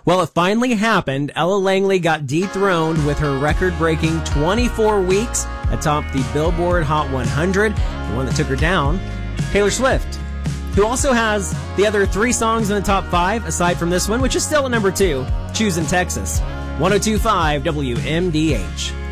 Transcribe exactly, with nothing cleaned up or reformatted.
Well, it finally happened. Ella Langley got dethroned with her record-breaking twenty-four weeks atop the Billboard Hot one hundred. The one that took her down, Taylor Swift, who also has the other three songs in the top five, aside from this one, which is still at number two, Choosing Texas. one oh two point five W M D H.